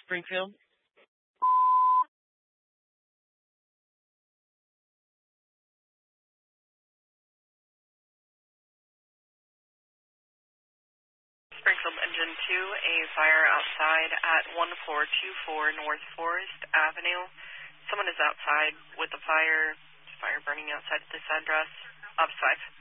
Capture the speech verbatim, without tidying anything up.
Springfield. Springfield Engine two, a fire outside at one four two four North Forest Avenue. Someone is outside with a fire, fire burning outside at this address. Ops five.